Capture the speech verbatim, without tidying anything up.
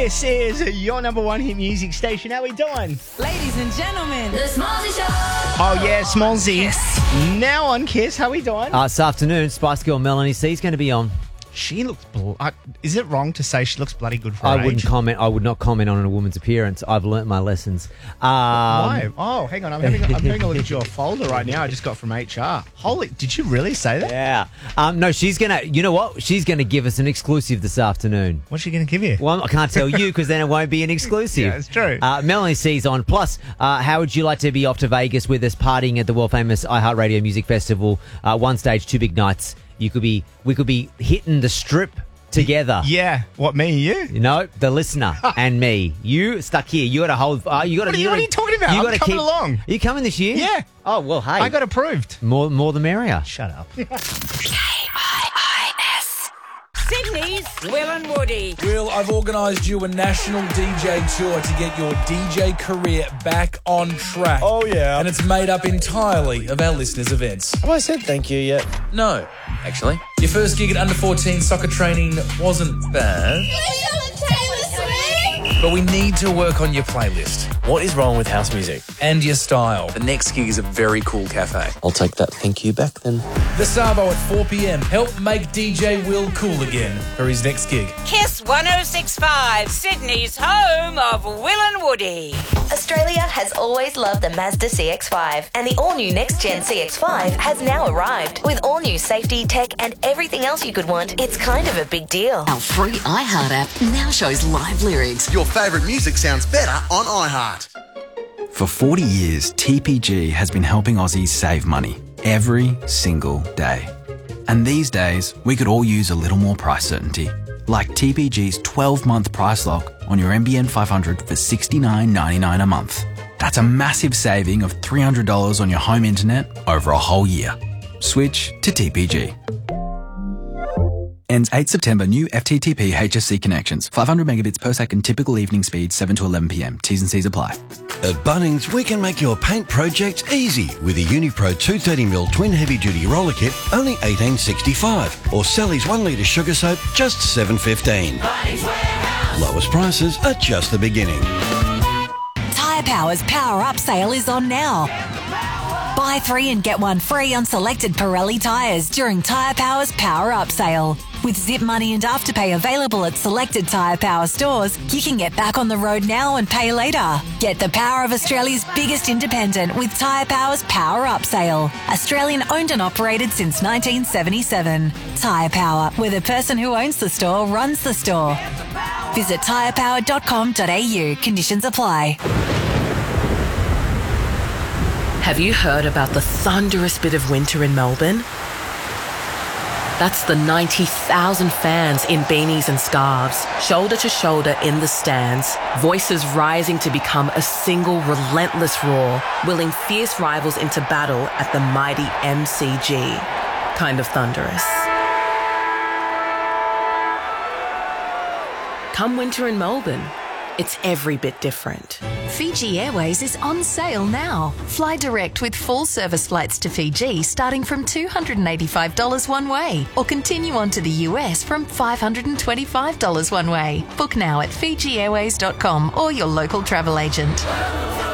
This is your number one hit music station. How we doing? Ladies and gentlemen, The Smallzy Show. Oh, yeah, Smallzy. Kiss. Now on Kiss. How we doing? Uh, this afternoon, Spice Girl Melanie C is going to be on. She looks... Bl- uh, is it wrong to say she looks bloody good for I her wouldn't age? comment. I would not comment on a woman's appearance. I've learnt my lessons. Um, Why? Oh, hang on. I'm having, a, I'm having a look at your folder right now. I just got from H R. Holy... Did you really say that? Yeah. Um, no, she's going to... You know what? She's going to give us an exclusive this afternoon. What's she going to give you? Well, I can't tell you because then it won't be an exclusive. Yeah, it's true. Uh, Melanie C's on. Plus, uh, how would you like to be off to Vegas with us partying at the world-famous iHeartRadio Music Festival? Uh, one stage, two big nights. You could be... We could be hitting the strip together. Yeah. What, me and you? You know, the listener and me. You stuck here. You got to hold. Uh, you got to. What are you- what are you talking about? I'm gotta coming keep, along. Are you coming this year? Yeah. Oh well, hey. I got approved. more, more the merrier. Shut up. Sydney's Will and Woody. Will, I've organised you a national D J tour to get your D J career back on track. Oh, yeah. And it's made up entirely of our listeners' events. Have I said thank you yet? No, actually. Your first gig at under fourteen soccer training wasn't bad, but we need to work on your playlist What is wrong with house music? and your style. The next gig is a very cool cafe. I'll take that thank you back then. The Sabo at four p.m. Help make D J Will cool again for his next gig. Kiss one oh six point five, Sydney's home of Will and Woody. Australia has always loved the Mazda C X five, and the all-new next-gen C X five has now arrived. With all-new safety, tech, and everything else you could want, it's kind of a big deal. Our free iHeart app now shows live lyrics. Your favourite music sounds better on iHeart. For forty years, T P G has been helping Aussies save money every single day. And these days, we could all use a little more price certainty. Like T P G's twelve-month price lock on your N B N five hundred for sixty-nine ninety-nine a month. That's a massive saving of three hundred dollars on your home internet over a whole year. Switch to T P G. Ends eighth September. New F T T P H S C connections. five hundred megabits per second. Typical evening speed seven to eleven p.m. T's and C's apply. At Bunnings, we can make your paint project easy with a Unipro two thirty mil twin heavy-duty roller kit, only eighteen sixty-five, or Sally's one litre sugar soap, just seven fifteen. Lowest prices are just the beginning. Tyre Power's Power Up sale is on now. Buy three and get one free on selected Pirelli tyres during Tyre Power's Power Up sale. With Zip Money and Afterpay available at selected Tyre Power stores, you can get back on the road now and pay later. Get the power of Australia's biggest independent with Tyre Power's Power Up sale. Australian owned and operated since nineteen seventy-seven. Tyre Power, where the person who owns the store runs the store. Visit tyre power dot com dot a u. Conditions apply. Have you heard about the thunderous bit of winter in Melbourne? That's the ninety thousand fans in beanies and scarves, shoulder to shoulder in the stands, voices rising to become a single relentless roar, willing fierce rivals into battle at the mighty M C G. Kind of thunderous. Come winter in Melbourne, it's every bit different. Fiji Airways is on sale now. Fly direct with full service flights to Fiji starting from two hundred eighty-five dollars one way, or continue on to the U S from five hundred twenty-five dollars one way. Book now at fiji airways dot com or your local travel agent.